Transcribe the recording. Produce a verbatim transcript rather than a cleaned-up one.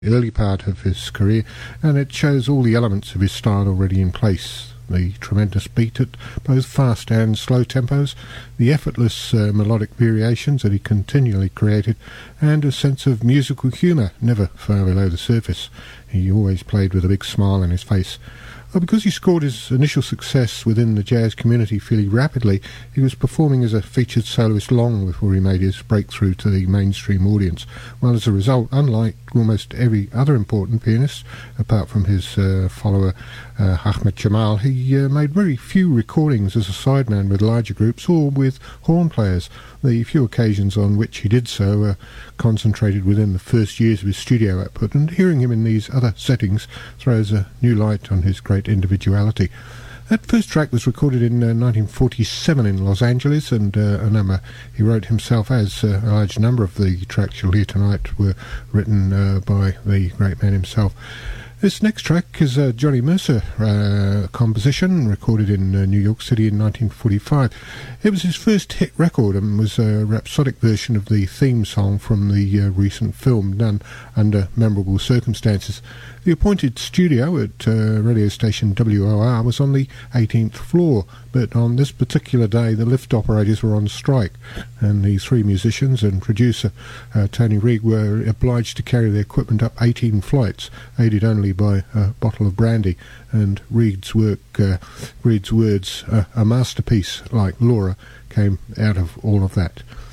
early part of his career, and it shows all the elements of his style already in place. The tremendous beat at both fast and slow tempos, the effortless uh, melodic variations that he continually created, and a sense of musical humour never far below the surface. He always played with a big smile on his face. Well, because he scored his initial success within the jazz community fairly rapidly, he was performing as a featured soloist long before he made his breakthrough to the mainstream audience. Well, as a result, unlike almost every other important pianist, apart from his uh, follower uh, Ahmed Jamal, he uh, made very few recordings as a sideman with larger groups or with horn players. The few occasions on which he did so were concentrated within the first years of his studio output, and hearing him in these other settings throws a new light on his great individuality. That first track was recorded in uh, nineteen forty-seven in Los Angeles, and uh, a number he wrote himself, as uh, a large number of the tracks you'll hear tonight were written uh, by the great man himself. This next track is a Johnny Mercer uh, composition, recorded in uh, New York City in nineteen forty-five. It was his first hit record and was a rhapsodic version of the theme song from the uh, recent film, done under memorable circumstances. The appointed studio at uh, radio station W O R was on the eighteenth floor, but on this particular day the lift operators were on strike, and the three musicians and producer uh, Tony Reig were obliged to carry their equipment up eighteen flights, aided only by a bottle of brandy. And Reid's work, uh, Reid's words, uh, a masterpiece like Laura, came out of all of that.